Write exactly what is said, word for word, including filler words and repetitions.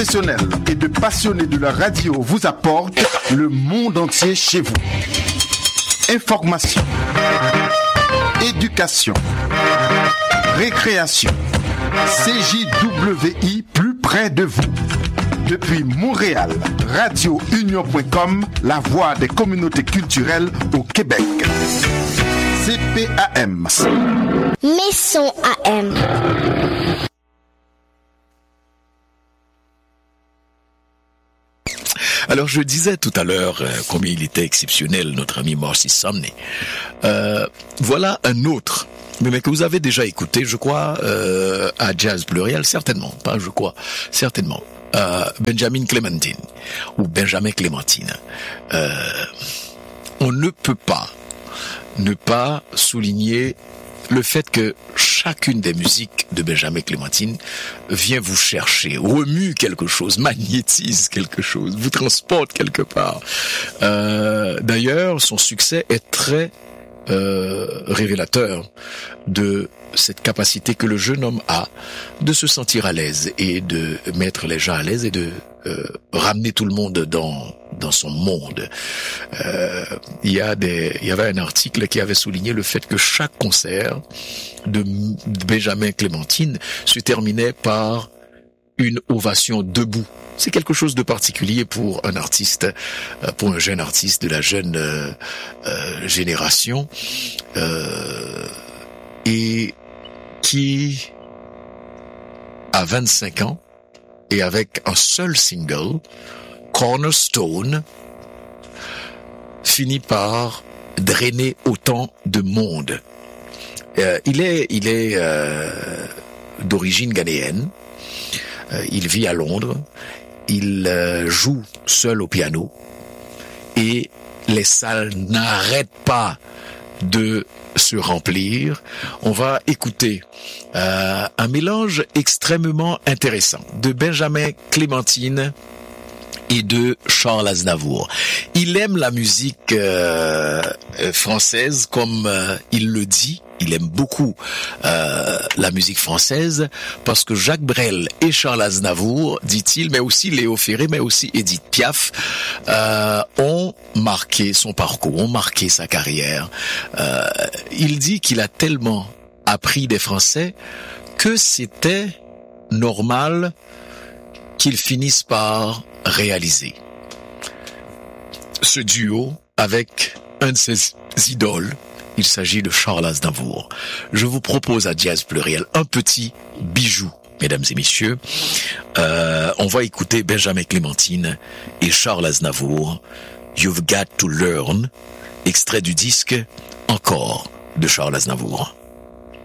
professionnels et de passionnés de la radio vous apportent le monde entier chez vous. Information, éducation, récréation, C J W I plus près de vous. Depuis Montréal, radio union point com, la voix des communautés culturelles au Québec. C P A M. Maison A M. Alors, je disais tout à l'heure euh, combien il était exceptionnel, notre ami Marcy Sumney. Euh, voilà un autre, mais, mais que vous avez déjà écouté, je crois, euh, à Jazz Pluriel, certainement, pas je crois, certainement. Euh, Benjamin Clémentine, ou Benjamin Clémentine. Euh, on ne peut pas ne pas souligner le fait que chacune des musiques de Benjamin Clémentine vient vous chercher, remue quelque chose, magnétise quelque chose, vous transporte quelque part. Euh, d'ailleurs, son succès est très euh, révélateur de cette capacité que le jeune homme a de se sentir à l'aise et de mettre les gens à l'aise et de euh, ramener tout le monde dans dans son monde. Euh, il y a des, il y avait un article qui avait souligné le fait que chaque concert de Benjamin Clémentine se terminait par une ovation debout. C'est quelque chose de particulier pour un artiste, pour un jeune artiste de la jeune euh, euh, génération, euh, et qui, à vingt-cinq ans, et avec un seul single, Cornerstone, finit par drainer autant de monde. Euh, il est, il est euh, d'origine ghanéenne. Euh, il vit à Londres. Il euh, joue seul au piano et les salles n'arrêtent pas de se remplir. On va écouter euh, un mélange extrêmement intéressant de Benjamin Clémentine et de Charles Aznavour. Il aime la musique euh, française comme euh, il le dit. Il aime beaucoup euh, la musique française parce que Jacques Brel et Charles Aznavour, dit-il, mais aussi Léo Ferré, mais aussi Édith Piaf, euh, ont marqué son parcours, ont marqué sa carrière. Euh, il dit qu'il a tellement appris des Français que c'était normal qu'ils finissent par réaliser ce duo avec un de ses idoles. Il s'agit de Charles Aznavour. Je vous propose à Jazz Pluriel un petit bijou, mesdames et messieurs. Euh, on va écouter Benjamin Clémentine et Charles Aznavour. You've Got to Learn, extrait du disque Encore de Charles Aznavour.